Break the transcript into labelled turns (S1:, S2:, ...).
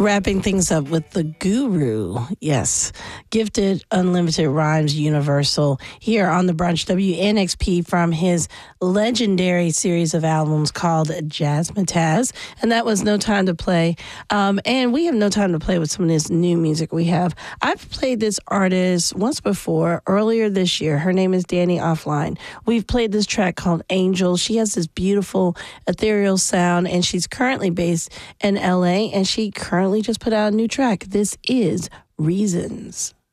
S1: Wrapping things up with the Guru. Yes. Gifted Unlimited Rhymes Universal here on the Brunch WNXP from his legendary series of albums called Jazzmatazz. And that was No Time to Play. And we have no time to play with some of this new music we have. I've played this artist once before, earlier this year. Her name is Danny Offline. We've played this track called Angel. She has this beautiful ethereal sound, and she's currently based in LA, and she currently just put out a new track. This is Reasons.